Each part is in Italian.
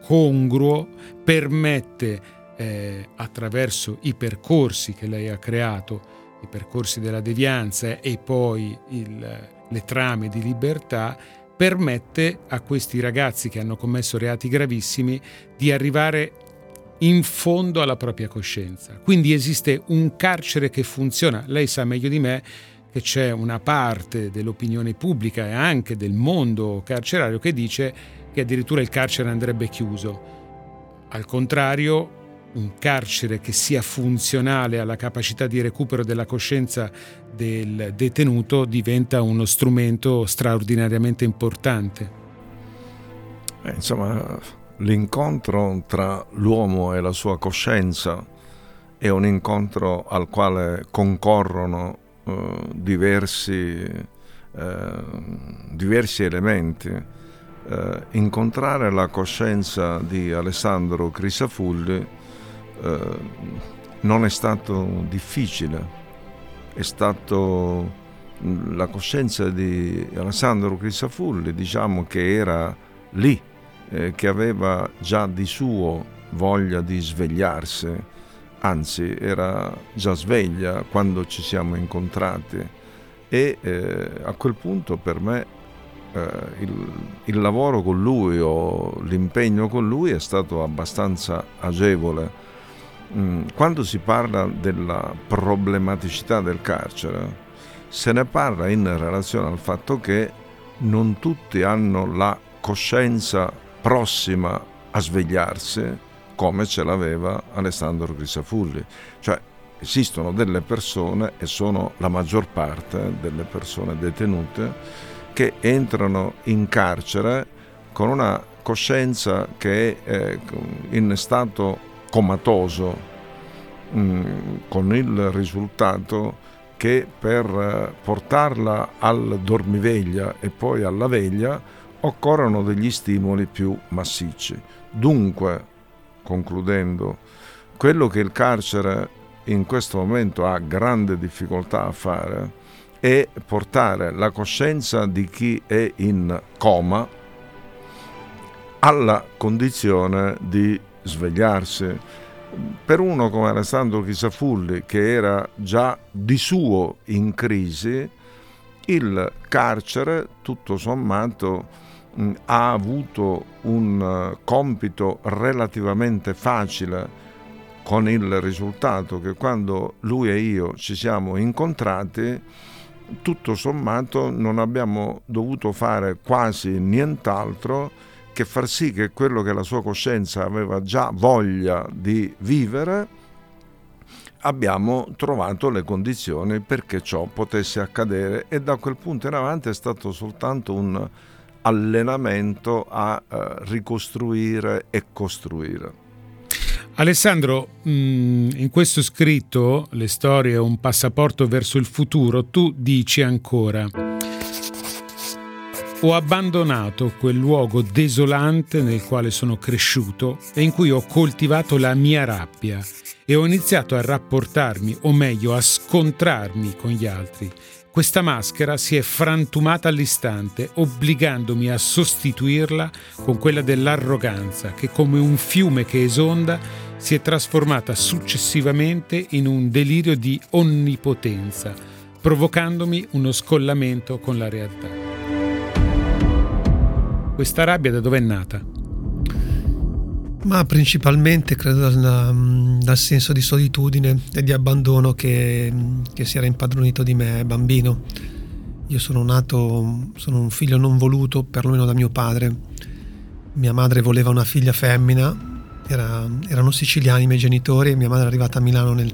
congruo, permette attraverso i percorsi che lei ha creato, i percorsi della devianza e poi le trame di libertà, permette a questi ragazzi che hanno commesso reati gravissimi di arrivare in fondo alla propria coscienza. Quindi esiste un carcere che funziona. Lei sa meglio di me che c'è una parte dell'opinione pubblica e anche del mondo carcerario che dice che addirittura il carcere andrebbe chiuso. Al contrario, un carcere che sia funzionale alla capacità di recupero della coscienza del detenuto diventa uno strumento straordinariamente importante. Insomma, l'incontro tra l'uomo e la sua coscienza è un incontro al quale concorrono diversi elementi. Incontrare la coscienza di Alessandro Crisafulli non è stato difficile, è stato la coscienza di Alessandro Crisafulli, diciamo che era lì, che aveva già di suo voglia di svegliarsi, anzi era già sveglia quando ci siamo incontrati e a quel punto per me il lavoro con lui o l'impegno con lui è stato abbastanza agevole. Quando si parla della problematicità del carcere, se ne parla in relazione al fatto che non tutti hanno la coscienza prossima a svegliarsi come ce l'aveva Alessandro Crisafulli. Cioè esistono delle persone, e sono la maggior parte delle persone detenute, che entrano in carcere con una coscienza che è in stato comatoso, con il risultato che per portarla al dormiveglia e poi alla veglia occorrono degli stimoli più massicci. Dunque, concludendo, quello che il carcere in questo momento ha grande difficoltà a fare è portare la coscienza di chi è in coma alla condizione di svegliarsi. Per uno come Alessandro Crisafulli, che era già di suo in crisi, il carcere tutto sommato ha avuto un compito relativamente facile, con il risultato che quando lui e io ci siamo incontrati, tutto sommato non abbiamo dovuto fare quasi nient'altro che far sì che quello che la sua coscienza aveva già voglia di vivere, abbiamo trovato le condizioni perché ciò potesse accadere, e da quel punto in avanti è stato soltanto un allenamento a ricostruire e costruire. Alessandro, in questo scritto, Le storie è un passaporto verso il futuro, tu dici ancora: ho abbandonato quel luogo desolante nel quale sono cresciuto e in cui ho coltivato la mia rabbia e ho iniziato a rapportarmi, o meglio a scontrarmi con gli altri. Questa maschera si è frantumata all'istante, obbligandomi a sostituirla con quella dell'arroganza, che come un fiume che esonda si è trasformata successivamente in un delirio di onnipotenza, provocandomi uno scollamento con la realtà. Questa rabbia da dove è nata? Ma principalmente credo dal senso di solitudine e di abbandono che si era impadronito di me bambino. Io sono un figlio non voluto, perlomeno da mio padre. Mia madre voleva una figlia femmina, erano siciliani i miei genitori, e mia madre è arrivata a Milano nel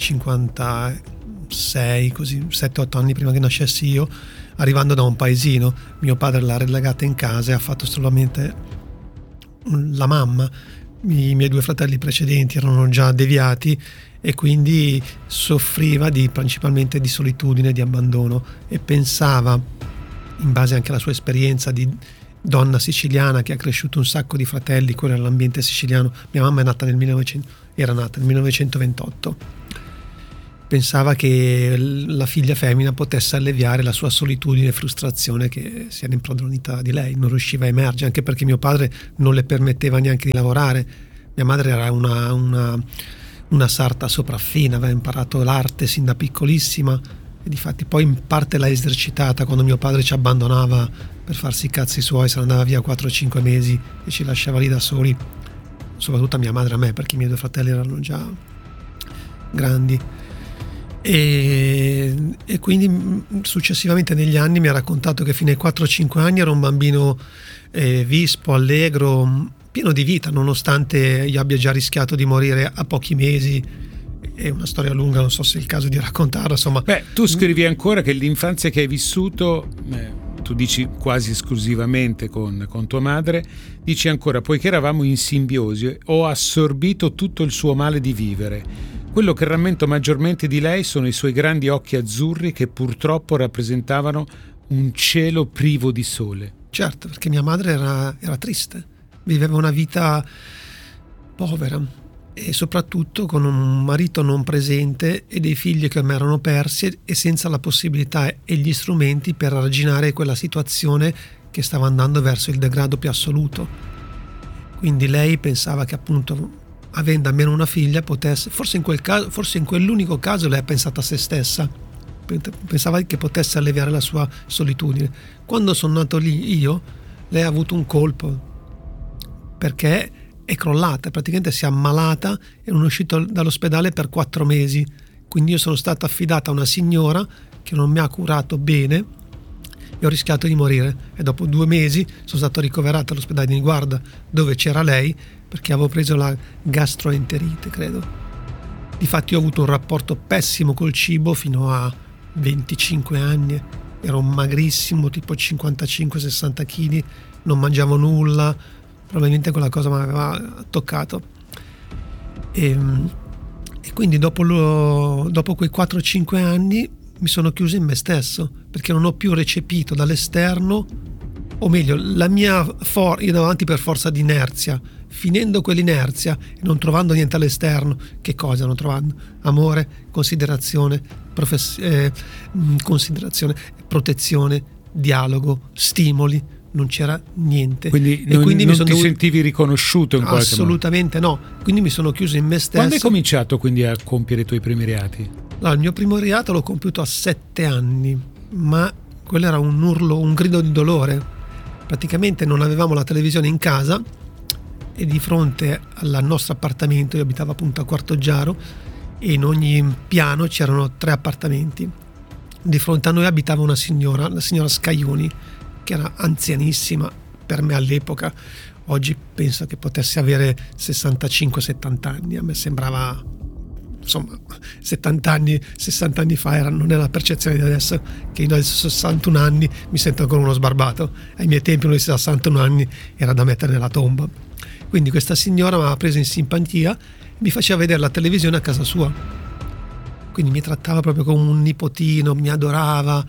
56, così 7-8 anni prima che nascessi io, arrivando da un paesino. Mio padre l'ha relegata in casa e ha fatto solamente la mamma. I miei due fratelli precedenti erano già deviati e quindi soffriva principalmente di solitudine, di abbandono, e pensava, in base anche alla sua esperienza di donna siciliana che ha cresciuto un sacco di fratelli, quello era l'ambiente siciliano. Mia mamma era nata nel 1928, pensava che la figlia femmina potesse alleviare la sua solitudine e frustrazione che si era impadronita di lei, non riusciva a emergere, anche perché mio padre non le permetteva neanche di lavorare. Mia madre era una sarta sopraffina, aveva imparato l'arte sin da piccolissima e difatti poi in parte l'ha esercitata quando mio padre ci abbandonava per farsi i cazzi suoi, se ne andava via 4-5 mesi e ci lasciava lì da soli, soprattutto a mia madre e a me, perché i miei due fratelli erano già grandi. E quindi successivamente negli anni mi ha raccontato che fino ai 4-5 anni era un bambino vispo, allegro, pieno di vita, nonostante io abbia già rischiato di morire a pochi mesi. È una storia lunga, non so se è il caso di raccontarla, insomma. Tu scrivi ancora che l'infanzia che hai vissuto, tu dici quasi esclusivamente con tua madre, dici ancora: poiché eravamo in simbiosi, ho assorbito tutto il suo male di vivere. Quello che rammento maggiormente di lei sono i suoi grandi occhi azzurri che purtroppo rappresentavano un cielo privo di sole. Certo, perché mia madre era triste, viveva una vita povera e soprattutto con un marito non presente e dei figli che ormai erano persi e senza la possibilità e gli strumenti per arginare quella situazione che stava andando verso il degrado più assoluto. Quindi lei pensava che appunto, avendo almeno una figlia, potesse, forse in quell'unico caso lei ha pensato a se stessa, pensava che potesse alleviare la sua solitudine. Quando sono nato lì io, lei ha avuto un colpo perché è crollata, praticamente si è ammalata e non è uscita dall'ospedale per 4 mesi. Quindi io sono stato affidato a una signora che non mi ha curato bene e ho rischiato di morire, e dopo 2 mesi sono stato ricoverato all'ospedale di Niguarda dove c'era lei, perché avevo preso la gastroenterite, credo. Difatti ho avuto un rapporto pessimo col cibo fino a 25 anni, ero magrissimo, tipo 55-60 kg, non mangiavo nulla, probabilmente quella cosa mi aveva toccato. E quindi dopo quei 4-5 anni mi sono chiuso in me stesso, perché non ho più recepito dall'esterno, o meglio, io andavo avanti per forza di inerzia. Finendo quell'inerzia e non trovando niente all'esterno, che cosa non trovando? Amore, considerazione, protezione, dialogo, stimoli, non c'era niente. Quindi non ti sentivi riconosciuto in qualche modo? Assolutamente no, quindi mi sono chiuso in me stesso. Quando hai cominciato quindi a compiere i tuoi primi reati? Il mio primo reato l'ho compiuto a 7 anni, ma quello era un urlo, un grido di dolore. Praticamente non avevamo la televisione in casa e di fronte al nostro appartamento, io abitavo appunto a Quartoggiaro, e in ogni piano c'erano 3 appartamenti. Di fronte a noi abitava una signora, la signora Scaioni, che era anzianissima per me all'epoca. Oggi penso che potesse avere 65-70 anni, a me sembrava, insomma, 70 anni, 60 anni fa non è la percezione di adesso, che io adesso 61 anni mi sento ancora uno sbarbato. Ai miei tempi uno di 61 anni era da mettere nella tomba. Quindi questa signora mi aveva preso in simpatia e mi faceva vedere la televisione a casa sua. Quindi mi trattava proprio come un nipotino, mi adorava.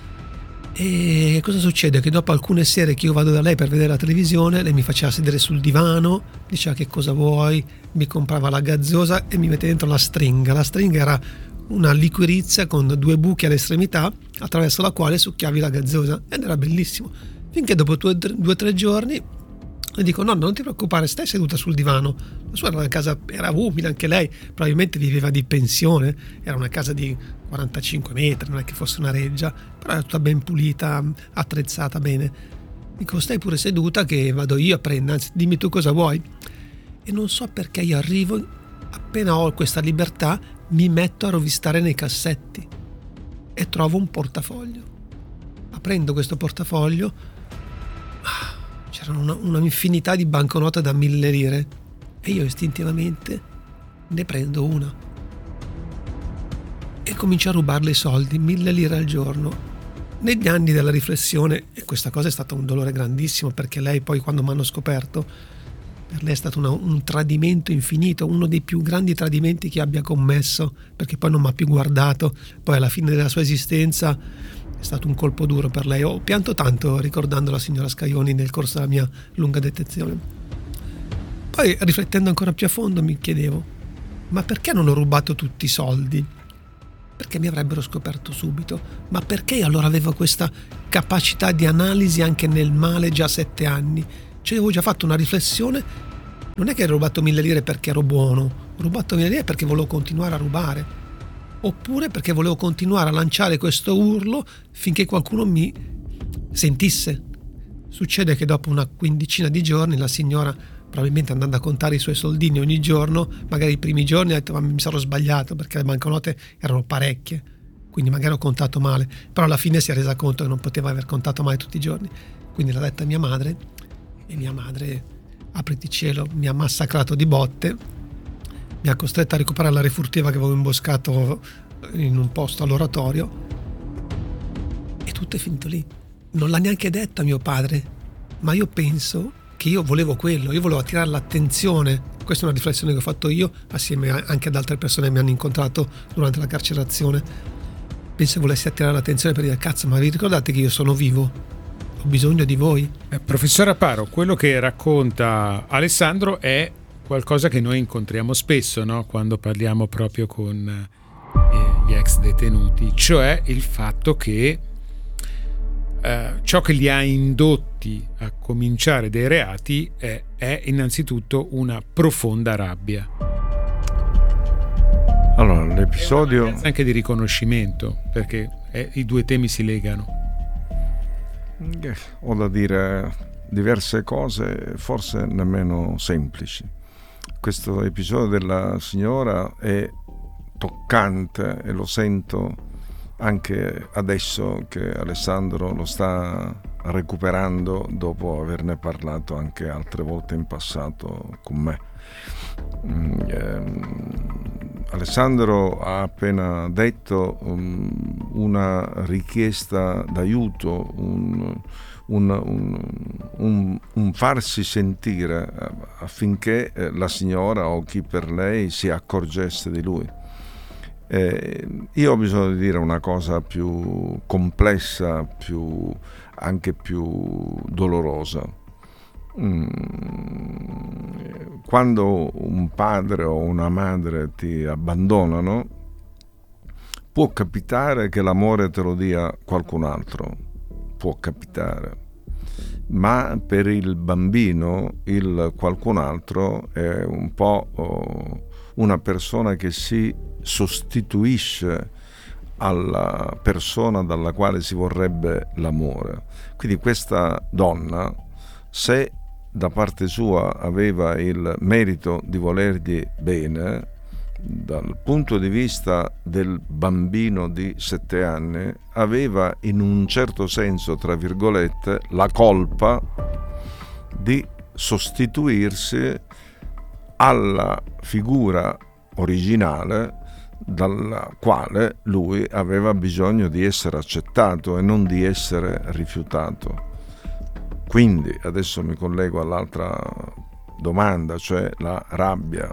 E cosa succede? Che dopo alcune sere che io vado da lei per vedere la televisione, lei mi faceva sedere sul divano, diceva che cosa vuoi, mi comprava la gazzosa e mi metteva dentro la stringa. La stringa era una liquirizia con 2 buchi all'estremità attraverso la quale succhiavi la gazzosa, ed era bellissimo. Finché dopo 2-3 giorni le dico: no, non ti preoccupare, stai seduta sul divano. La sua era una casa, era umile anche lei, probabilmente viveva di pensione, era una casa di 45 metri, non è che fosse una reggia, però era tutta ben pulita, attrezzata bene. Dico: stai pure seduta che vado io a prendere, anzi dimmi tu cosa vuoi. E non so perché io arrivo, appena ho questa libertà, mi metto a rovistare nei cassetti e trovo un portafoglio. Aprendo questo portafoglio, c'erano una infinità di banconote da 1.000 lire e io istintivamente ne prendo una e comincio a rubarle i soldi, 1.000 lire al giorno. Negli anni della riflessione, e questa cosa è stato un dolore grandissimo, perché lei poi, quando mi hanno scoperto, per lei è stato un tradimento infinito, uno dei più grandi tradimenti che abbia commesso, perché poi non mi ha più guardato. Poi alla fine della sua esistenza è stato un colpo duro per lei. Ho pianto tanto ricordando la signora Scaioni nel corso della mia lunga detenzione. Poi, riflettendo ancora più a fondo, mi chiedevo: ma perché non ho rubato tutti i soldi? perché mi avrebbero scoperto subito. Ma perché allora avevo questa capacità di analisi anche nel male già a 7 anni? Cioè avevo già fatto una riflessione, non è che ho rubato 1.000 lire perché ero buono, ho rubato 1.000 lire perché volevo continuare a rubare, oppure perché volevo continuare a lanciare questo urlo finché qualcuno mi sentisse. Succede che dopo una quindicina di giorni la signora, probabilmente andando a contare i suoi soldini ogni giorno, magari i primi giorni ha detto ma mi sarò sbagliato perché le banconote erano parecchie, quindi magari ho contato male, però alla fine si è resa conto che non poteva aver contato male tutti i giorni, quindi l'ha detta a mia madre e mia madre, apriti cielo, mi ha massacrato di botte, mi ha costretto a recuperare la refurtiva che avevo imboscato in un posto all'oratorio e tutto è finito lì. Non l'ha neanche detto a mio padre, ma io penso che io volevo quello, io volevo attirare l'attenzione. Questa è una riflessione che ho fatto io assieme anche ad altre persone che mi hanno incontrato durante la carcerazione. Penso che volessi attirare l'attenzione per dire cazzo, ma vi ricordate che io sono vivo? Ho bisogno di voi. Professor Aparo, quello che racconta Alessandro è qualcosa che noi incontriamo spesso, no? Quando parliamo proprio con gli ex detenuti, cioè il fatto che ciò che li ha indotti a cominciare dei reati è innanzitutto una profonda rabbia. Allora, l'episodio è anche di riconoscimento, perché i due temi si legano. Ho da dire diverse cose, forse nemmeno semplici. Questo episodio della signora è toccante e lo sento anche adesso che Alessandro lo sta recuperando dopo averne parlato anche altre volte in passato con me. Alessandro ha appena detto una richiesta d'aiuto, un farsi sentire affinché la signora o chi per lei si accorgesse di lui. Io ho bisogno di dire una cosa più complessa, anche più dolorosa. Quando un padre o una madre ti abbandonano, può capitare che l'amore te lo dia qualcun altro, può capitare, ma per il bambino il qualcun altro è un po' una persona che si sostituisce alla persona dalla quale si vorrebbe l'amore. Quindi questa donna, se da parte sua aveva il merito di volergli bene, dal punto di vista del bambino di 7 anni, aveva in un certo senso, tra virgolette, la colpa di sostituirsi alla figura originale dalla quale lui aveva bisogno di essere accettato e non di essere rifiutato. Quindi adesso mi collego all'altra domanda, cioè la rabbia.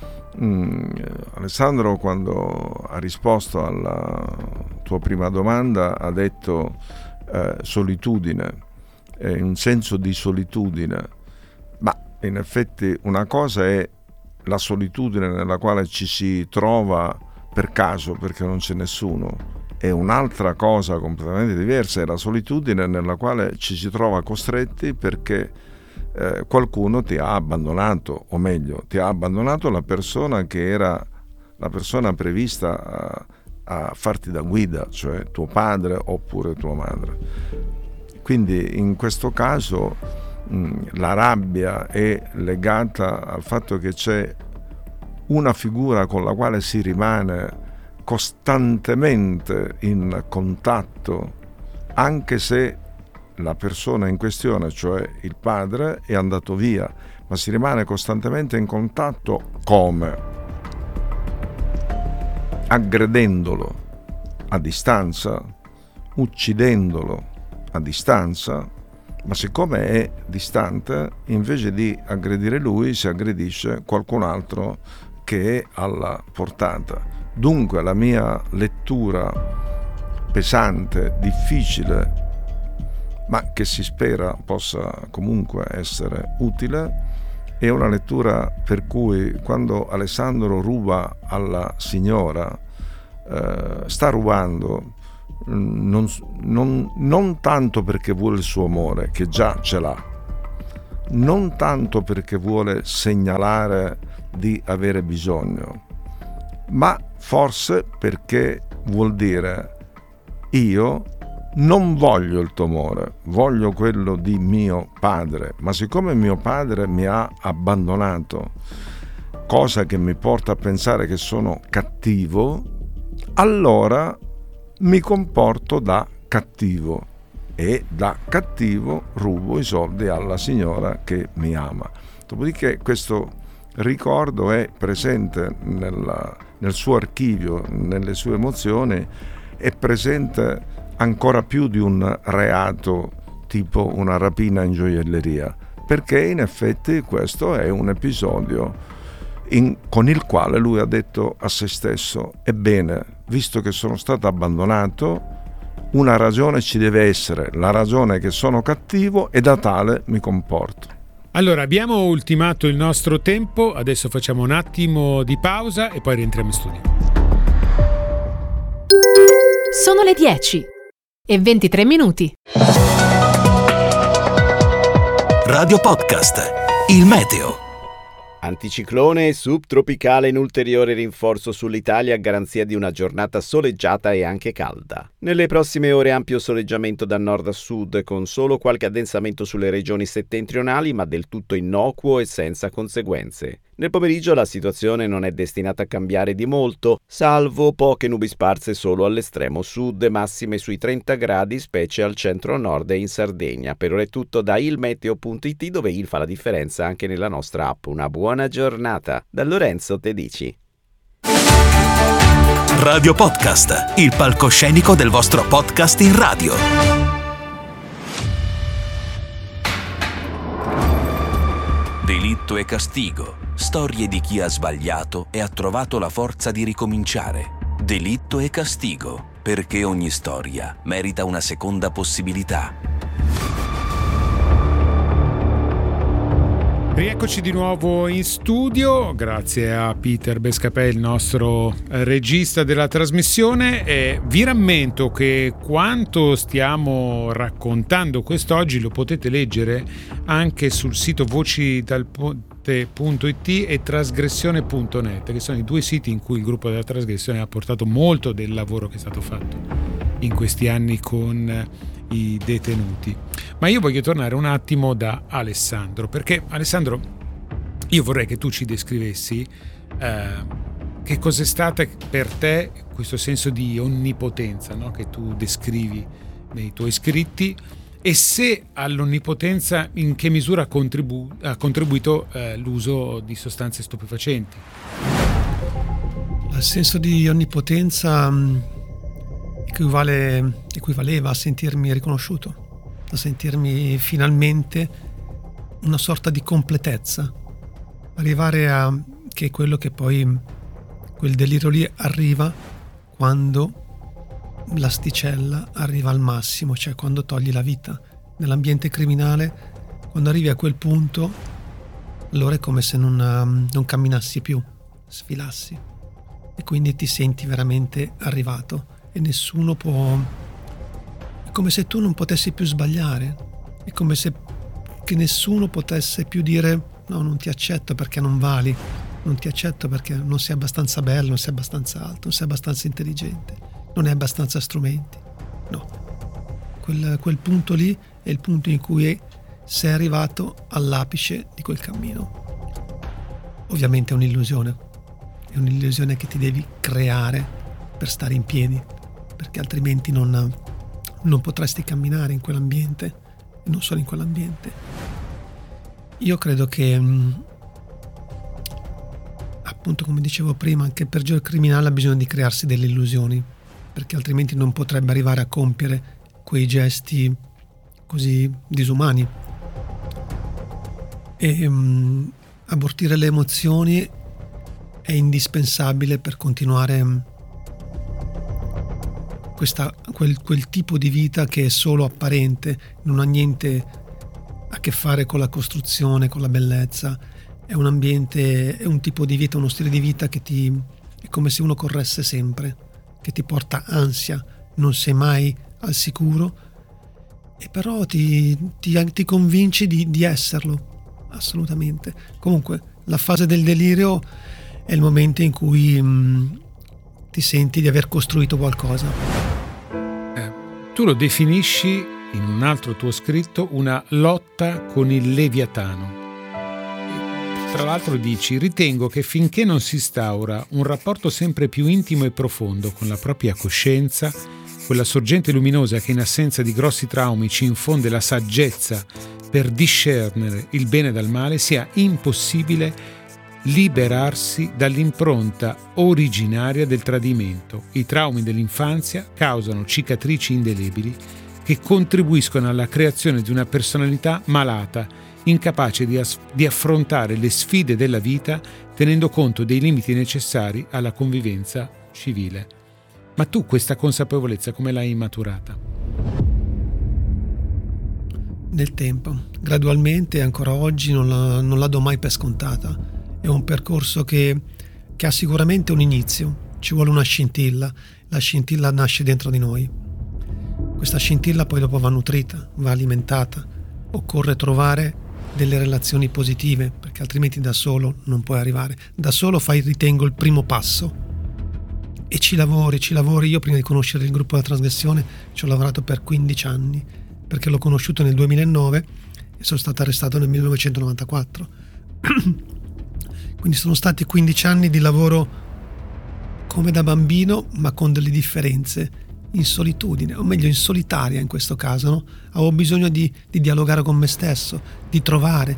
Alessandro, quando ha risposto alla tua prima domanda, ha detto solitudine, un senso di solitudine, ma in effetti una cosa è la solitudine nella quale ci si trova per caso perché non c'è nessuno, e un'altra cosa completamente diversa è la solitudine nella quale ci si trova costretti perché qualcuno ti ha abbandonato, o meglio, ti ha abbandonato la persona che era la persona prevista a farti da guida, cioè tuo padre oppure tua madre. Quindi in questo caso la rabbia è legata al fatto che c'è una figura con la quale si rimane costantemente in contatto, anche se la persona in questione, cioè il padre, è andato via, ma si rimane costantemente in contatto come? Aggredendolo a distanza, uccidendolo a distanza, ma siccome è distante, invece di aggredire lui si aggredisce qualcun altro che è alla portata. Dunque la mia lettura pesante, difficile, ma che si spera possa comunque essere utile, è una lettura per cui quando Alessandro ruba alla signora sta rubando non tanto perché vuole il suo amore, che già ce l'ha, non tanto perché vuole segnalare di avere bisogno, ma forse perché vuol dire: io non voglio il tuo amore, voglio quello di mio padre, ma siccome mio padre mi ha abbandonato, cosa che mi porta a pensare che sono cattivo, allora mi comporto da cattivo e da cattivo rubo i soldi alla signora che mi ama. Dopodiché questo ricordo è presente nel suo archivio, nelle sue emozioni, è presente ancora più di un reato tipo una rapina in gioielleria, perché in effetti questo è un episodio con il quale lui ha detto a se stesso: ebbene, visto che sono stato abbandonato, una ragione ci deve essere, la ragione è che sono cattivo e da tale mi comporto. Allora, abbiamo ultimato il nostro tempo, adesso facciamo un attimo di pausa e poi rientriamo in studio. Sono le 10:23. Radio Podcast, il meteo. Anticiclone e subtropicale in ulteriore rinforzo sull'Italia a garanzia di una giornata soleggiata e anche calda. Nelle prossime ore ampio soleggiamento da nord a sud, con solo qualche addensamento sulle regioni settentrionali, ma del tutto innocuo e senza conseguenze. Nel pomeriggio la situazione non è destinata a cambiare di molto, salvo poche nubi sparse solo all'estremo sud, massime sui 30 gradi, specie al centro-nord e in Sardegna. Per ora è tutto da ilmeteo.it, dove il fa la differenza anche nella nostra app. Una buona giornata. Da Lorenzo Tedici. Radio Podcast, il palcoscenico del vostro podcast in radio. Delitto e castigo. Storie di chi ha sbagliato e ha trovato la forza di ricominciare. Delitto e castigo, perché ogni storia merita una seconda possibilità. Rieccoci di nuovo in studio, grazie a Peter Bescapè, il nostro regista della trasmissione, e vi rammento che quanto stiamo raccontando quest'oggi lo potete leggere anche sul sito vocidalponte.it e trasgressione.net, che sono i due siti in cui il gruppo della trasgressione ha portato molto del lavoro che è stato fatto in questi anni con i detenuti. Ma io voglio tornare un attimo da Alessandro, perché Alessandro, io vorrei che tu ci descrivessi che cos'è stata per te questo senso di onnipotenza, no? Che tu descrivi nei tuoi scritti, e se all'onnipotenza in che misura ha contribuito l'uso di sostanze stupefacenti. Il senso di onnipotenza equivaleva a sentirmi riconosciuto, a sentirmi finalmente una sorta di completezza, arrivare a che quello che poi quel delirio lì arriva quando l'asticella arriva al massimo, cioè quando togli la vita. Nell'ambiente criminale, quando arrivi a quel punto, allora è come se non camminassi più, sfilassi, e quindi ti senti veramente arrivato e nessuno può... È come se tu non potessi più sbagliare, è come se che nessuno potesse più dire no, non ti accetto perché non vali, non ti accetto perché non sei abbastanza bello, non sei abbastanza alto, non sei abbastanza intelligente, non hai abbastanza strumenti. No, quel punto lì è il punto in cui sei arrivato all'apice di quel cammino. Ovviamente è un'illusione che ti devi creare per stare in piedi, perché altrimenti non potresti camminare in quell'ambiente, e non solo in quell'ambiente. Io credo che, appunto, come dicevo prima, anche il peggior criminale ha bisogno di crearsi delle illusioni, perché altrimenti non potrebbe arrivare a compiere quei gesti così disumani. E abortire le emozioni è indispensabile per continuare quel tipo di vita che è solo apparente, non ha niente a che fare con la costruzione, con la bellezza. È un ambiente, è un tipo di vita, uno stile di vita che è come se uno corresse sempre che ti porta ansia, non sei mai al sicuro, e però ti convinci di esserlo, assolutamente. Comunque la fase del delirio è il momento in cui ti senti di aver costruito qualcosa. Tu lo definisci in un altro tuo scritto una lotta con il Leviatano. Tra l'altro dici: ritengo che finché non si instaura un rapporto sempre più intimo e profondo con la propria coscienza, quella sorgente luminosa che in assenza di grossi traumi ci infonde la saggezza per discernere il bene dal male, sia impossibile liberarsi dall'impronta originaria del tradimento. I traumi dell'infanzia causano cicatrici indelebili che contribuiscono alla creazione di una personalità malata, incapace di affrontare le sfide della vita tenendo conto dei limiti necessari alla convivenza civile. Ma tu questa consapevolezza come l'hai maturata? Nel tempo, gradualmente, ancora oggi non la do mai per scontata. È un percorso che ha sicuramente un inizio, ci vuole una scintilla, la scintilla nasce dentro di noi. Questa scintilla poi dopo va nutrita, va alimentata, occorre trovare delle relazioni positive, perché altrimenti da solo non puoi arrivare. Da solo fai, ritengo, il primo passo e ci lavori. Io prima di conoscere il gruppo della trasgressione ci ho lavorato per 15 anni, perché l'ho conosciuto nel 2009 e sono stato arrestato nel 1994. Quindi sono stati 15 anni di lavoro come da bambino, ma con delle differenze, in solitudine, o meglio in solitaria in questo caso, no? Avevo bisogno di dialogare con me stesso, di trovare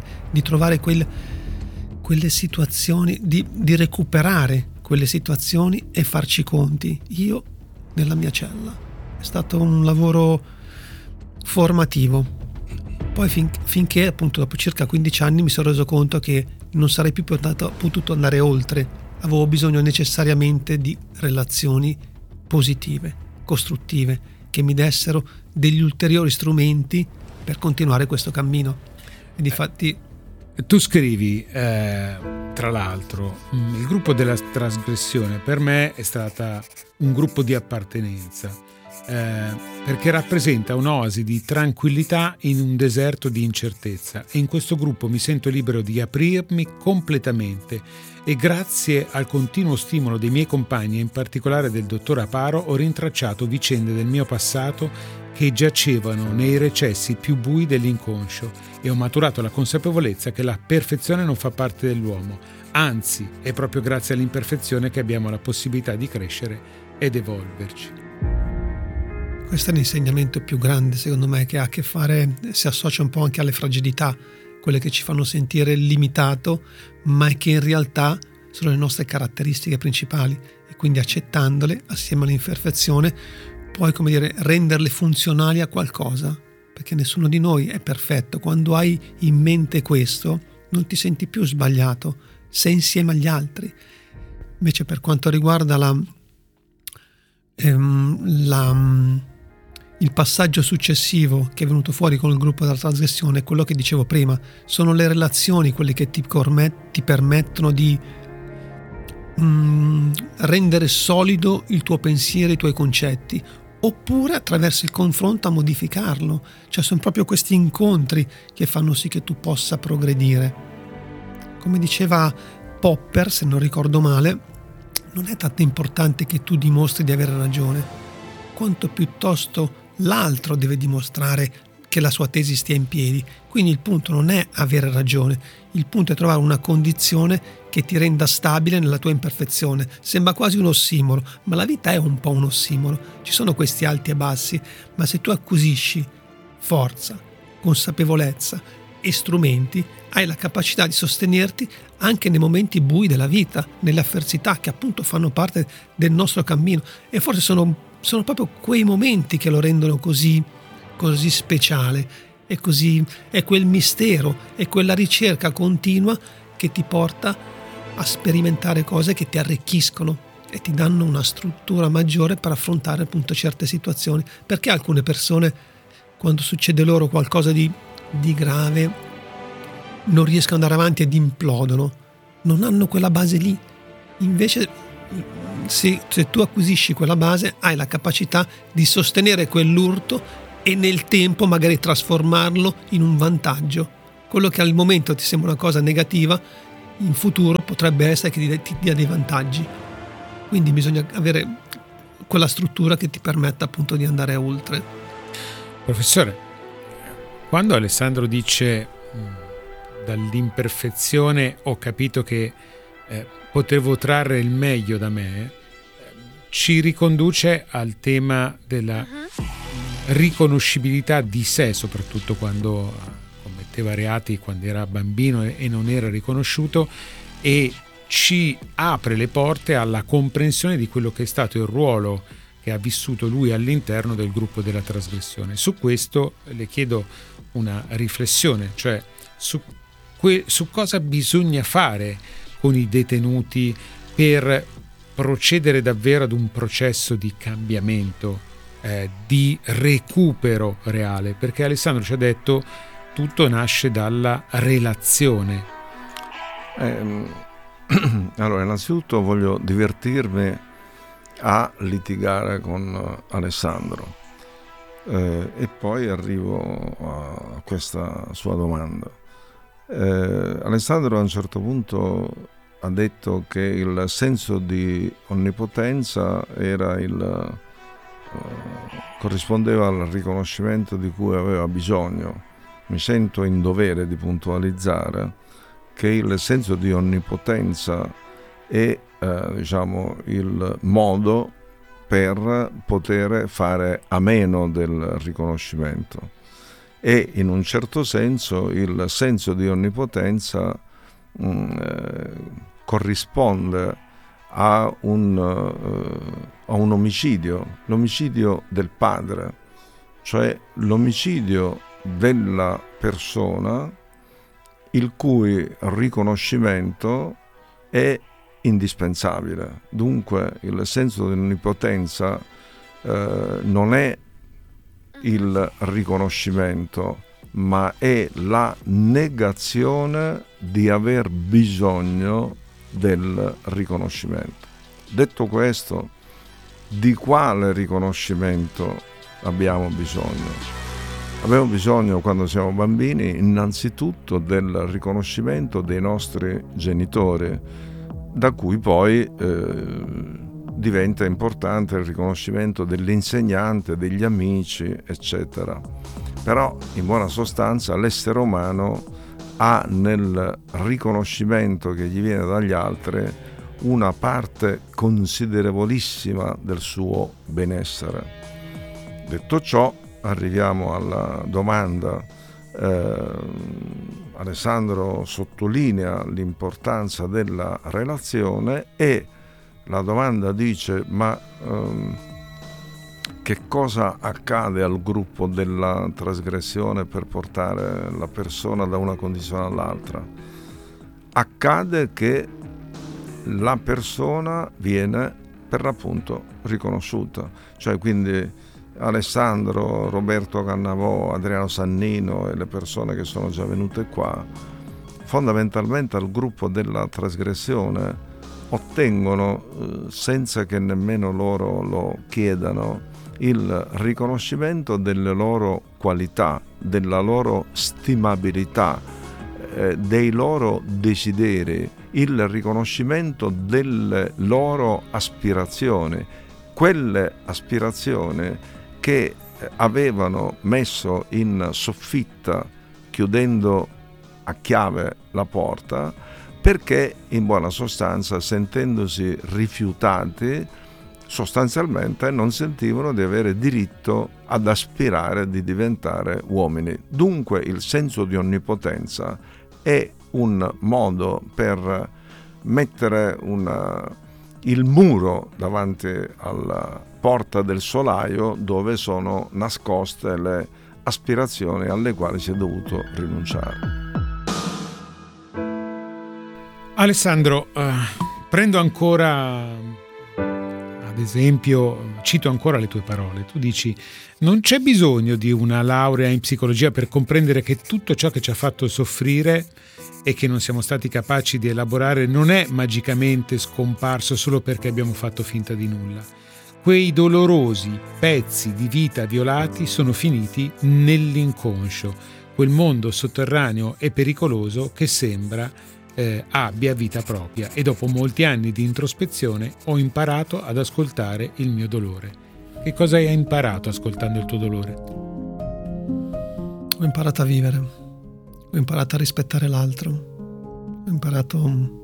quelle situazioni, di recuperare quelle situazioni e farci i conti, io nella mia cella. È stato un lavoro formativo. Poi finché appunto dopo circa 15 anni mi sono reso conto che non sarei più potuto andare oltre. Avevo bisogno necessariamente di relazioni positive, costruttive, che mi dessero degli ulteriori strumenti per continuare questo cammino. E difatti tu scrivi, tra l'altro, il gruppo della trasgressione per me è stata un gruppo di appartenenza, perché rappresenta un'oasi di tranquillità in un deserto di incertezza, e in questo gruppo mi sento libero di aprirmi completamente, e grazie al continuo stimolo dei miei compagni, e in particolare del dottor Aparo, ho rintracciato vicende del mio passato che giacevano nei recessi più bui dell'inconscio, e ho maturato la consapevolezza che la perfezione non fa parte dell'uomo, anzi è proprio grazie all'imperfezione che abbiamo la possibilità di crescere ed evolverci. Questo è l'insegnamento più grande, secondo me, che ha a che fare, si associa un po' anche alle fragilità, quelle che ci fanno sentire limitato, ma che in realtà sono le nostre caratteristiche principali, e quindi accettandole assieme all'imperfezione puoi, come dire, renderle funzionali a qualcosa, perché nessuno di noi è perfetto. Quando hai in mente questo non ti senti più sbagliato, sei insieme agli altri. Invece per quanto riguarda il passaggio successivo che è venuto fuori con il gruppo della trasgressione è quello che dicevo prima: sono le relazioni quelle che ti permettono di rendere solido il tuo pensiero, i tuoi concetti, oppure attraverso il confronto a modificarlo. Cioè sono proprio questi incontri che fanno sì che tu possa progredire. Come diceva Popper, se non ricordo male, non è tanto importante che tu dimostri di avere ragione, quanto piuttosto l'altro deve dimostrare che la sua tesi stia in piedi. Quindi il punto non è avere ragione, il punto è trovare una condizione che ti renda stabile nella tua imperfezione. Sembra quasi un ossimoro, ma la vita è un po' un ossimoro. Ci sono questi alti e bassi, ma se tu acquisisci forza, consapevolezza e strumenti, hai la capacità di sostenerti anche nei momenti bui della vita, nelle avversità che appunto fanno parte del nostro cammino, e forse sono proprio quei momenti che lo rendono così speciale, e così è quel mistero, è quella ricerca continua che ti porta a sperimentare cose che ti arricchiscono e ti danno una struttura maggiore per affrontare appunto certe situazioni. Perché alcune persone, quando succede loro qualcosa di grave, non riescono ad andare avanti ed implodono? Non hanno quella base lì. Invece se tu acquisisci quella base, hai la capacità di sostenere quell'urto e nel tempo magari trasformarlo in un vantaggio. Quello che al momento ti sembra una cosa negativa, in futuro potrebbe essere che ti dia dei vantaggi. Quindi bisogna avere quella struttura che ti permetta appunto di andare oltre. Professore, quando Alessandro dice dall'imperfezione ho capito che potevo trarre il meglio da me, ci riconduce al tema della riconoscibilità di sé, soprattutto quando commetteva reati, quando era bambino e non era riconosciuto, e ci apre le porte alla comprensione di quello che è stato il ruolo che ha vissuto lui all'interno del gruppo della trasgressione. Su questo le chiedo una riflessione, cioè su cosa bisogna fare con i detenuti per procedere davvero ad un processo di cambiamento, di recupero reale, perché Alessandro ci ha detto tutto nasce dalla relazione. Allora, innanzitutto voglio divertirmi a litigare con Alessandro e poi arrivo a questa sua domanda. Alessandro a un certo punto ha detto che il senso di onnipotenza era corrispondeva al riconoscimento di cui aveva bisogno. Mi sento in dovere di puntualizzare che il senso di onnipotenza è il modo per poter fare a meno del riconoscimento, e in un certo senso il senso di onnipotenza corrisponde a un omicidio, l'omicidio del padre, cioè l'omicidio della persona il cui riconoscimento è indispensabile. Dunque il senso dell'onnipotenza non è il riconoscimento, ma è la negazione di aver bisogno del riconoscimento. Detto questo, di quale riconoscimento abbiamo bisogno? Abbiamo bisogno, quando siamo bambini, innanzitutto del riconoscimento dei nostri genitori, da cui poi diventa importante il riconoscimento dell'insegnante, degli amici, eccetera. Però, in buona sostanza, l'essere umano ha nel riconoscimento che gli viene dagli altri una parte considerevolissima del suo benessere. Detto ciò, arriviamo alla domanda. Alessandro sottolinea l'importanza della relazione e la domanda dice: ma che cosa accade al gruppo della trasgressione per portare la persona da una condizione all'altra? Accade che la persona viene per l'appunto riconosciuta, cioè quindi Alessandro, Roberto Cannavò, Adriano Sannino e le persone che sono già venute qua, fondamentalmente al gruppo della trasgressione ottengono, senza che nemmeno loro lo chiedano, il riconoscimento delle loro qualità, della loro stimabilità, dei loro desideri, il riconoscimento delle loro aspirazioni, quelle aspirazioni che avevano messo in soffitta, chiudendo a chiave la porta, perché in buona sostanza, sentendosi rifiutati, sostanzialmente non sentivano di avere diritto ad aspirare di diventare uomini. Dunque il senso di onnipotenza è un modo per mettere il muro davanti alla porta del solaio dove sono nascoste le aspirazioni alle quali si è dovuto rinunciare. Alessandro, prendo ancora ad ad esempio, cito ancora le tue parole, tu dici: non c'è bisogno di una laurea in psicologia per comprendere che tutto ciò che ci ha fatto soffrire e che non siamo stati capaci di elaborare non è magicamente scomparso solo perché abbiamo fatto finta di nulla. Quei dolorosi pezzi di vita violati sono finiti nell'inconscio, quel mondo sotterraneo e pericoloso che sembra abbia vita propria, e dopo molti anni di introspezione ho imparato ad ascoltare il mio dolore. Che cosa hai imparato ascoltando il tuo dolore? Ho imparato a vivere, ho imparato a rispettare l'altro, ho imparato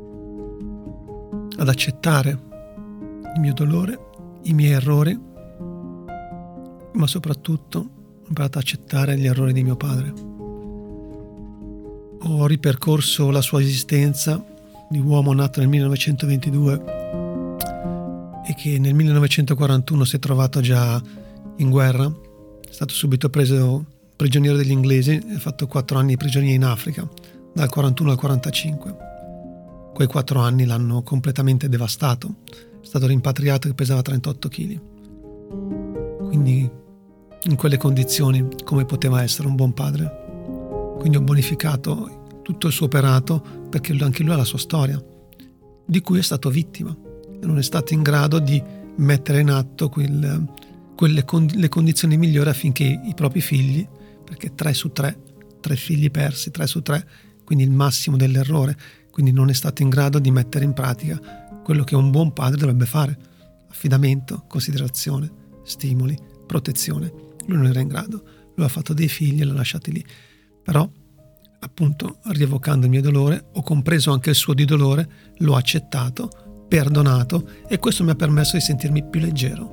ad accettare il mio dolore, i miei errori, ma soprattutto ho imparato ad accettare gli errori di mio padre. Ho ripercorso la sua esistenza di uomo nato nel 1922 e che nel 1941 si è trovato già in guerra, è stato subito preso prigioniero degli inglesi e ha fatto 4 anni di prigionia in Africa, dal 41 al 45. Quei 4 anni l'hanno completamente devastato, è stato rimpatriato che pesava 38 kg. Quindi in quelle condizioni come poteva essere un buon padre? Quindi ho bonificato tutto il suo operato, perché anche lui ha la sua storia, di cui è stato vittima e non è stato in grado di mettere in atto le condizioni migliori affinché i propri figli, perché 3 figli persi, 3 su 3, quindi il massimo dell'errore, quindi non è stato in grado di mettere in pratica quello che un buon padre dovrebbe fare: affidamento, considerazione, stimoli, protezione. Lui non era in grado, lui ha fatto dei figli e li ha lasciati lì. Però, appunto, rievocando il mio dolore, ho compreso anche il suo di dolore, l'ho accettato, perdonato, e questo mi ha permesso di sentirmi più leggero.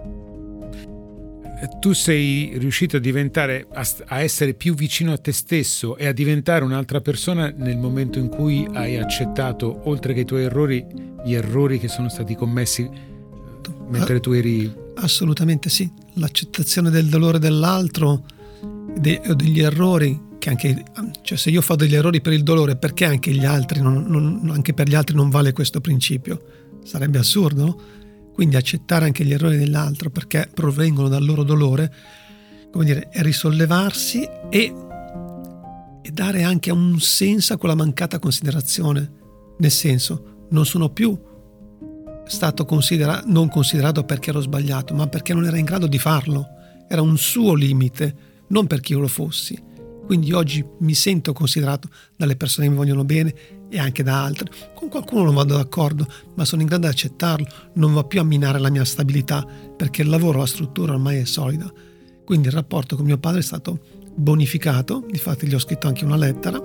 Tu sei riuscito a essere più vicino a te stesso e a diventare un'altra persona nel momento in cui hai accettato, oltre che i tuoi errori, gli errori che sono stati commessi mentre tu eri... Assolutamente sì. L'accettazione del dolore dell'altro o degli errori, che anche, cioè, se io faccio degli errori per il dolore, perché anche gli altri anche per gli altri non vale questo principio? Sarebbe assurdo, no? Quindi accettare anche gli errori dell'altro perché provengono dal loro dolore, come dire, è risollevarsi e dare anche un senso a quella mancata considerazione. Nel senso, non sono più stato non considerato perché ero sbagliato, ma perché non era in grado di farlo. Era un suo limite, non perché io lo fossi. Quindi oggi mi sento considerato dalle persone che mi vogliono bene e anche da altre. Con qualcuno non vado d'accordo, ma sono in grado di accettarlo. Non va più a minare la mia stabilità, perché il lavoro, la struttura ormai è solida. Quindi il rapporto con mio padre è stato bonificato. Difatti gli ho scritto anche una lettera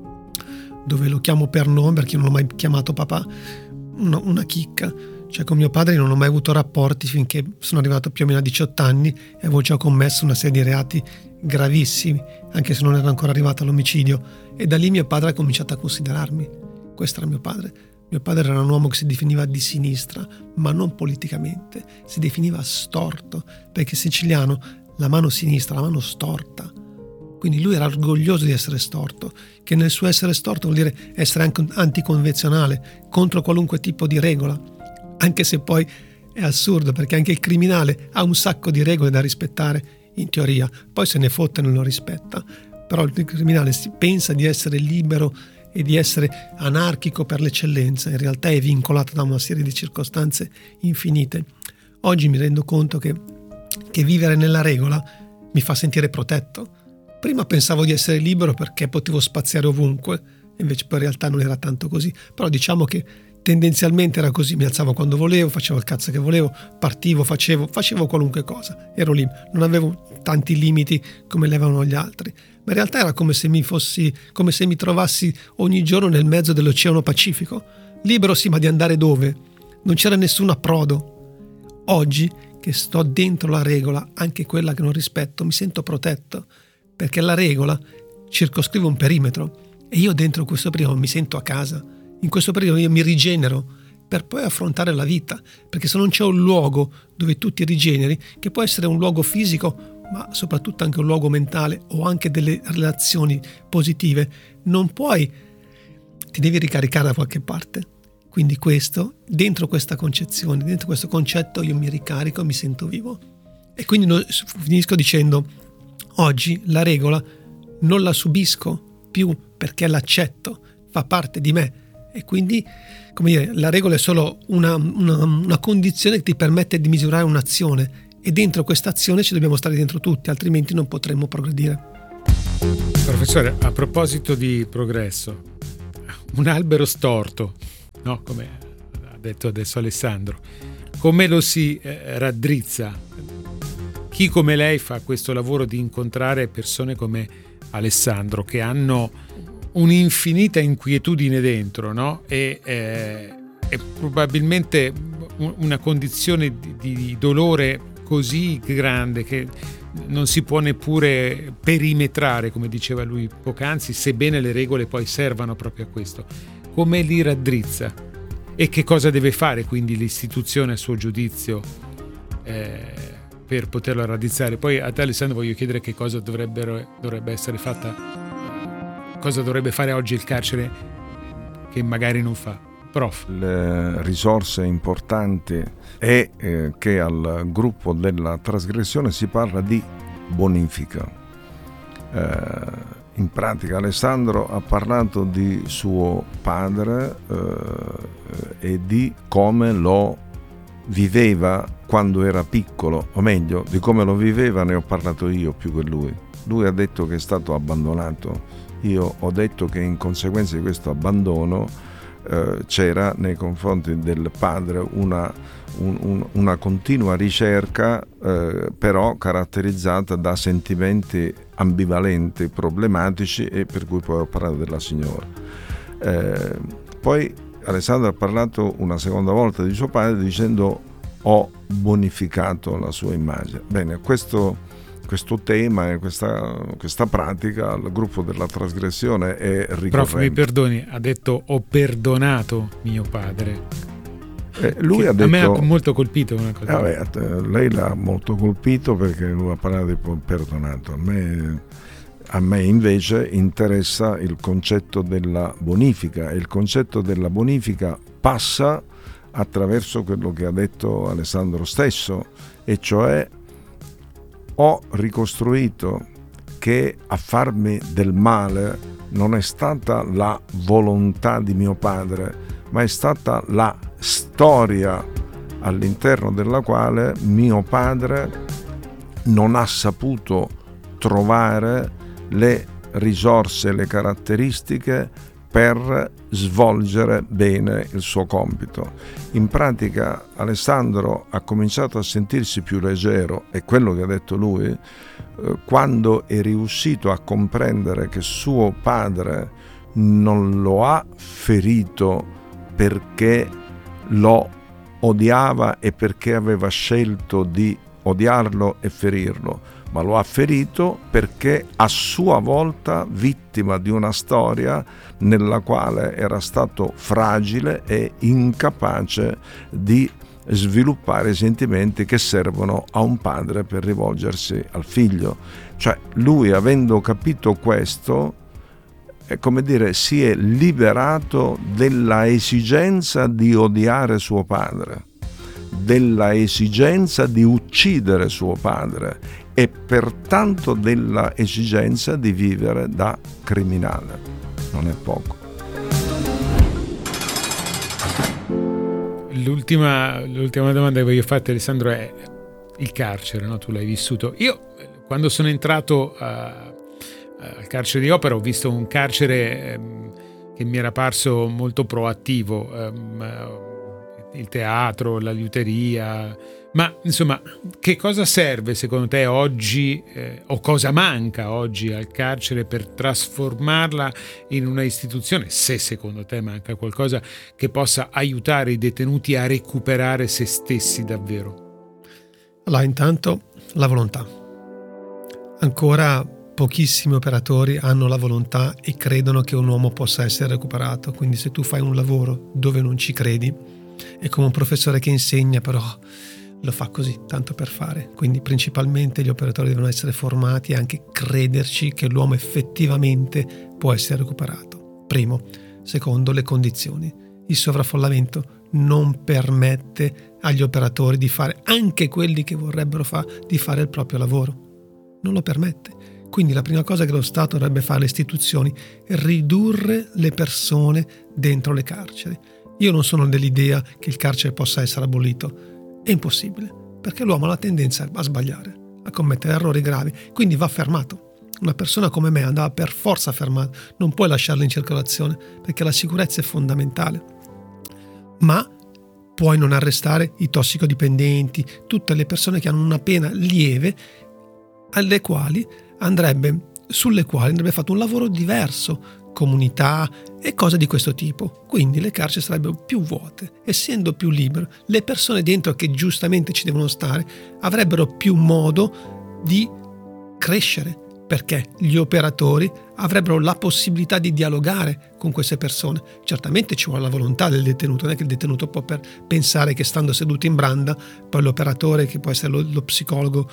dove lo chiamo per nome, perché io non l'ho mai chiamato papà. Una chicca. Cioè, con mio padre non ho mai avuto rapporti finché sono arrivato più o meno a 18 anni e avevo già commesso una serie di reati gravissimi, anche se non era ancora arrivato all'omicidio, e da lì mio padre ha cominciato a considerarmi. Questo era mio padre. Mio padre era un uomo che si definiva di sinistra, ma non politicamente, si definiva storto, perché siciliano la mano sinistra, la mano storta. Quindi lui era orgoglioso di essere storto, che nel suo essere storto vuol dire essere anche anticonvenzionale, contro qualunque tipo di regola, anche se poi è assurdo, perché anche il criminale ha un sacco di regole da rispettare in teoria, poi se ne fotte e non lo rispetta. Però il criminale si pensa di essere libero e di essere anarchico per l'eccellenza, in realtà è vincolato da una serie di circostanze infinite. Oggi mi rendo conto che vivere nella regola mi fa sentire protetto. Prima pensavo di essere libero perché potevo spaziare ovunque, invece poi in realtà non era tanto così. Però diciamo che tendenzialmente era così: mi alzavo quando volevo, facevo il cazzo che volevo, partivo, facevo qualunque cosa, ero libero, non avevo tanti limiti come le avevano gli altri, ma in realtà era come se mi trovassi ogni giorno nel mezzo dell'Oceano Pacifico, libero sì, ma di andare dove? Non c'era nessun approdo. Oggi che sto dentro la regola, anche quella che non rispetto, mi sento protetto, perché la regola circoscrive un perimetro e io dentro questo perimetro mi sento a casa. In questo periodo io mi rigenero per poi affrontare la vita, perché se non c'è un luogo dove tu ti rigeneri, che può essere un luogo fisico, ma soprattutto anche un luogo mentale o anche delle relazioni positive, non puoi, ti devi ricaricare da qualche parte. Quindi dentro questa concezione, dentro questo concetto io mi ricarico e mi sento vivo. E quindi finisco dicendo: oggi la regola non la subisco più perché l'accetto, fa parte di me. E quindi, come dire, la regola è solo una condizione che ti permette di misurare un'azione, e dentro questa azione ci dobbiamo stare dentro tutti, altrimenti non potremmo progredire. Professore, a proposito di progresso, un albero storto, no? Come ha detto adesso Alessandro, come lo si raddrizza? Chi come lei fa questo lavoro di incontrare persone come Alessandro, che hanno un'infinita inquietudine dentro, no? E probabilmente una condizione di dolore così grande che non si può neppure perimetrare, come diceva lui poc'anzi, sebbene le regole poi servano proprio a questo. Come li raddrizza? E che cosa deve fare quindi l'istituzione a suo giudizio per poterlo raddrizzare? Poi a te, Alessandro, voglio chiedere che cosa dovrebbe essere fatta, cosa dovrebbe fare oggi il carcere che magari non fa. Prof. Le risorse importanti è che al gruppo della trasgressione si parla di bonifica. In pratica Alessandro ha parlato di suo padre e di come lo viveva quando era piccolo, o meglio, di come lo viveva ne ho parlato io più che lui. Lui ha detto che è stato abbandonato, io ho detto che in conseguenza di questo abbandono c'era nei confronti del padre una continua ricerca, però caratterizzata da sentimenti ambivalenti, problematici, e per cui poi ho parlato della signora. Poi Alessandro ha parlato una seconda volta di suo padre dicendo: ho bonificato la sua immagine. Bene, questo tema e questa pratica al gruppo della trasgressione è ricorrente. Prof, mi perdoni, ha detto: ho perdonato mio padre. Lui ha detto, a me ha molto colpito una cosa. Lei l'ha molto colpito perché lui ha parlato di perdonato. A me invece interessa il concetto della bonifica, e il concetto della bonifica passa attraverso quello che ha detto Alessandro stesso, e cioè: ho ricostruito che a farmi del male non è stata la volontà di mio padre, ma è stata la storia all'interno della quale mio padre non ha saputo trovare le risorse, le caratteristiche per svolgere bene il suo compito. In pratica Alessandro ha cominciato a sentirsi più leggero, è quello che ha detto lui, quando è riuscito a comprendere che suo padre non lo ha ferito perché lo odiava e perché aveva scelto di odiarlo e ferirlo, ma lo ha ferito perché a sua volta vittima di una storia nella quale era stato fragile e incapace di sviluppare i sentimenti che servono a un padre per rivolgersi al figlio. Cioè lui, avendo capito questo, è come dire, si è liberato della esigenza di odiare suo padre, della esigenza di uccidere suo padre e pertanto della esigenza di vivere da criminale. Non è poco. L'ultima domanda che voglio farti, Alessandro, è il carcere, no? Tu l'hai vissuto. Io, quando sono entrato al carcere di Opera, ho visto un carcere che mi era parso molto proattivo, il teatro, la liuteria, ma insomma, che cosa serve secondo te oggi o cosa manca oggi al carcere per trasformarla in una istituzione, se secondo te manca qualcosa che possa aiutare i detenuti a recuperare se stessi davvero? Allora, intanto la volontà. Ancora pochissimi operatori hanno la volontà e credono che un uomo possa essere recuperato, quindi se tu fai un lavoro dove non ci credi, è come un professore che insegna, però lo fa così, tanto per fare. Quindi principalmente gli operatori devono essere formati e anche crederci che l'uomo effettivamente può essere recuperato. Primo. Secondo, le condizioni. il sovraffollamento non permette agli operatori di fare, anche quelli che vorrebbero di fare il proprio lavoro. Non lo permette. Quindi la prima cosa che lo Stato dovrebbe fare, le istituzioni, è ridurre le persone dentro le carceri. Io non sono dell'idea che il carcere possa essere abolito. È impossibile, perché l'uomo ha la tendenza a sbagliare, a commettere errori gravi, quindi va fermato. Una persona come me andava per forza fermata, non puoi lasciarla in circolazione, perché la sicurezza è fondamentale. Ma puoi non arrestare i tossicodipendenti, tutte le persone che hanno una pena lieve, sulle quali andrebbe fatto un lavoro diverso, comunità e cose di questo tipo. Quindi le carceri sarebbero più vuote, essendo più libere, le persone dentro che giustamente ci devono stare avrebbero più modo di crescere, perché gli operatori avrebbero la possibilità di dialogare con queste persone. Certamente ci vuole la volontà del detenuto, non è che il detenuto può pensare che stando seduto in branda, poi l'operatore, che può essere lo psicologo,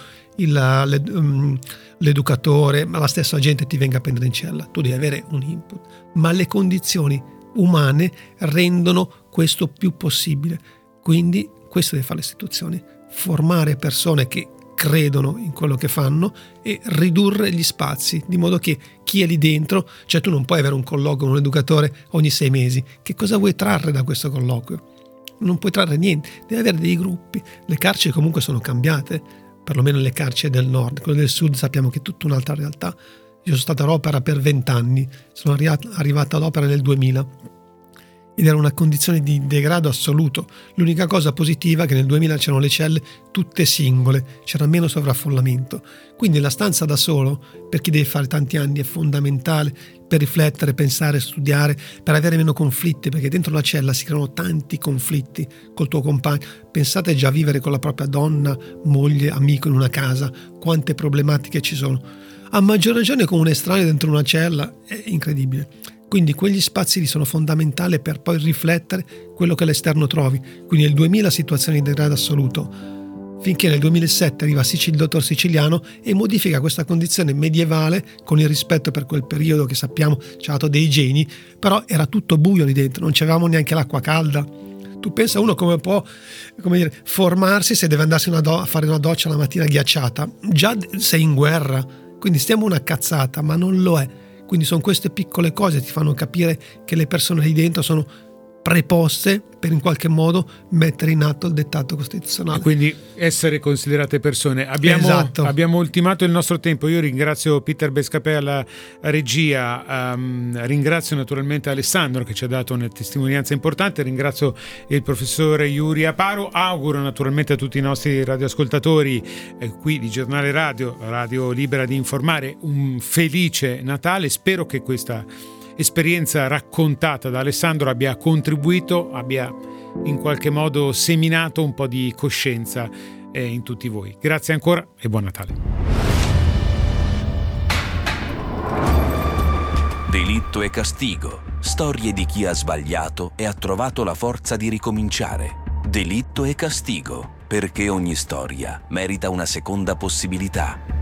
l'educatore, ma la stessa gente ti venga a prendere in cella. Tu devi avere un input, ma le condizioni umane rendono questo più possibile. Quindi questo deve fare le istituzioni, formare persone che credono in quello che fanno e ridurre gli spazi, di modo che chi è lì dentro, cioè tu non puoi avere un colloquio con un educatore ogni 6 mesi. Che cosa vuoi trarre da questo colloquio? Non puoi trarre niente, devi avere dei gruppi. Le carceri comunque sono cambiate, perlomeno le carceri del nord. Quelle del sud sappiamo che è tutta un'altra realtà. Io sono stato all'opera per 20 anni, sono arrivato all'opera nel 2000 ed era una condizione di degrado assoluto. L'unica cosa positiva è che nel 2000 c'erano le celle tutte singole, c'era meno sovraffollamento. Quindi la stanza da solo, per chi deve fare tanti anni, è fondamentale per riflettere, pensare, studiare, per avere meno conflitti, perché dentro la cella si creano tanti conflitti col tuo compagno. Pensate già a vivere con la propria donna, moglie, amico in una casa, quante problematiche ci sono. A maggior ragione con un estraneo dentro una cella è incredibile. Quindi quegli spazi lì sono fondamentali per poi riflettere quello che all'esterno trovi. Quindi nel 2000 situazione di degrado assoluto, finché nel 2007 arriva il dottor Siciliano e modifica questa condizione medievale con il rispetto per quel periodo che sappiamo ci ha dato dei geni, però era tutto buio lì dentro, non c'avevamo neanche l'acqua calda. Tu pensa uno come può formarsi se deve andarsi a fare una doccia la mattina ghiacciata? Già sei in guerra, quindi stiamo una cazzata, ma non lo è. Quindi sono queste piccole cose che ti fanno capire che le persone lì dentro sono preposte per in qualche modo mettere in atto il dettato costituzionale. E quindi essere considerate persone. Abbiamo ultimato il nostro tempo. Io ringrazio Peter Bescapè alla regia, ringrazio naturalmente Alessandro che ci ha dato una testimonianza importante, ringrazio il professore Yuri Aparo, auguro naturalmente a tutti i nostri radioascoltatori qui di Giornale Radio Libera di Informare, un felice Natale. Spero che questa esperienza raccontata da Alessandro abbia contribuito, abbia in qualche modo seminato un po' di coscienza in tutti voi. Grazie ancora e buon Natale. Delitto e castigo. Storie di chi ha sbagliato e ha trovato la forza di ricominciare. Delitto e castigo, perché ogni storia merita una seconda possibilità.